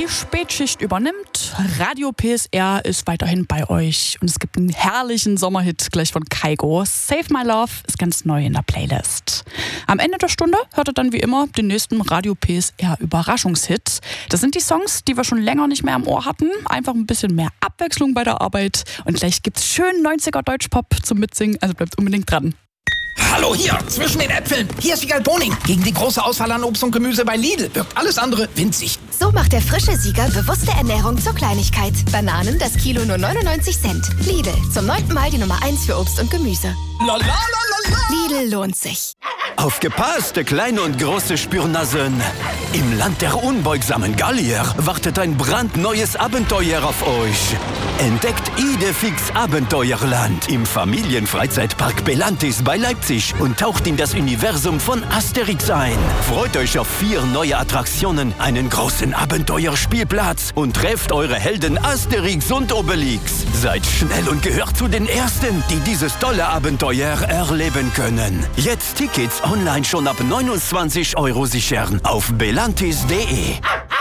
Die Spätschicht übernimmt. Radio PSR ist weiterhin bei euch. Und es gibt einen herrlichen Sommerhit gleich von Kygo. Save My Love ist ganz neu in der Playlist. Am Ende der Stunde hört ihr dann wie immer den nächsten Radio PSR Überraschungshit. Das sind die Songs, die wir schon länger nicht mehr im Ohr hatten. Einfach ein bisschen mehr Abwechslung bei der Arbeit. Und gleich gibt's schön 90er Deutschpop zum Mitsingen. Also bleibt unbedingt dran. Hallo hier, zwischen den Äpfeln. Hier ist Siegal Boning. Gegen die große Auswahl an Obst und Gemüse bei Lidl wirkt alles andere winzig. So macht der frische Sieger bewusste Ernährung zur Kleinigkeit. Bananen das Kilo nur 99 Cent. Lidl, zum 9. Mal die Nummer 1 für Obst und Gemüse. La la la la la. Lidl lohnt sich. Aufgepasst, kleine und große Spürnasen. Im Land der unbeugsamen Gallier wartet ein brandneues Abenteuer auf euch. Entdeckt Idefix Abenteuerland im Familienfreizeitpark Belantis bei Leipzig und taucht in das Universum von Asterix ein. Freut euch auf 4 neue Attraktionen, einen großen Abenteuerspielplatz und trefft eure Helden Asterix und Obelix. Seid schnell und gehört zu den Ersten, die dieses tolle Abenteuer erleben können. Jetzt Tickets online schon ab 29 € sichern auf belantis.de.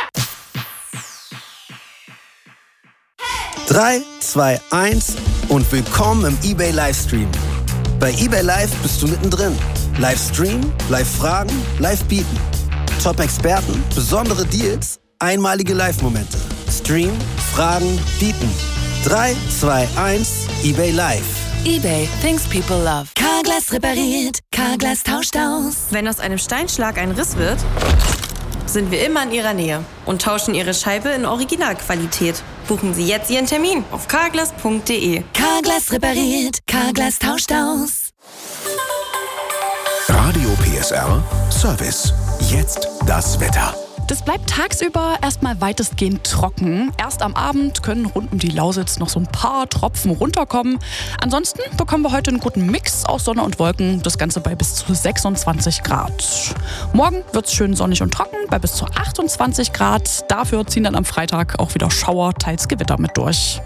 3, 2, 1 und willkommen im eBay Livestream. Bei eBay Live bist du mittendrin. Livestream, Live-Fragen, Live-Bieten. Top-Experten, besondere Deals, einmalige Live-Momente. Stream, Fragen, Bieten. 3, 2, 1, eBay Live. eBay, things people love. Carglass repariert, Carglass tauscht aus. Wenn aus einem Steinschlag ein Riss wird, sind wir immer in Ihrer Nähe und tauschen Ihre Scheibe in Originalqualität. Buchen Sie jetzt Ihren Termin auf carglass.de. Carglass repariert, Carglass tauscht aus. Radio PSR Service. Jetzt das Wetter. Das bleibt tagsüber erstmal weitestgehend trocken. Erst am Abend können rund um die Lausitz noch so ein paar Tropfen runterkommen. Ansonsten bekommen wir heute einen guten Mix aus Sonne und Wolken. Das Ganze bei bis zu 26 Grad. Morgen wird es schön sonnig und trocken bei bis zu 28 Grad. Dafür ziehen dann am Freitag auch wieder Schauer, teils Gewitter mit durch.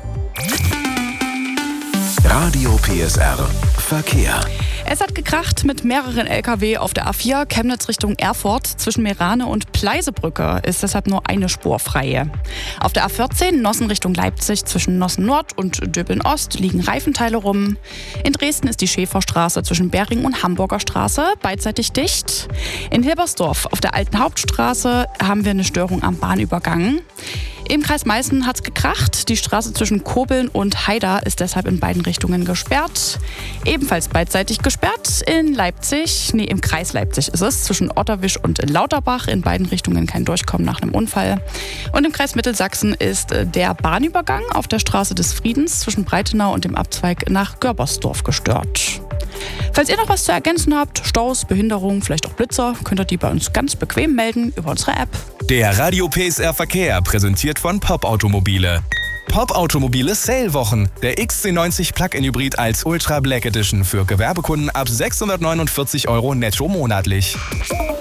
Radio PSR Verkehr. Es hat gekracht mit mehreren LKW auf der A4 Chemnitz Richtung Erfurt. Zwischen Merane und Pleisebrücke ist deshalb nur eine Spur frei. Auf der A14 Nossen Richtung Leipzig zwischen Nossen Nord und Döbeln Ost liegen Reifenteile rum. In Dresden ist die Schäferstraße zwischen Bering und Hamburger Straße beidseitig dicht. In Hilbersdorf auf der alten Hauptstraße haben wir eine Störung am Bahnübergang. Im Kreis Meißen hat es gekracht. Die Straße zwischen Kobeln und Haida ist deshalb in beiden Richtungen gesperrt. Ebenfalls beidseitig gesperrt in Leipzig, im Kreis Leipzig ist es, zwischen Otterwisch und Lauterbach. In beiden Richtungen kein Durchkommen nach einem Unfall. Und im Kreis Mittelsachsen ist der Bahnübergang auf der Straße des Friedens zwischen Breitenau und dem Abzweig nach Görbersdorf gestört. Falls ihr noch was zu ergänzen habt, Staus, Behinderungen, vielleicht auch Blitzer, könnt ihr die bei uns ganz bequem melden über unsere App. Der Radio PSR Verkehr präsentiert von Pop Automobile. Pop Automobile Sale-Wochen. Der XC90 Plug-in Hybrid als Ultra Black Edition für Gewerbekunden ab 649 € netto monatlich.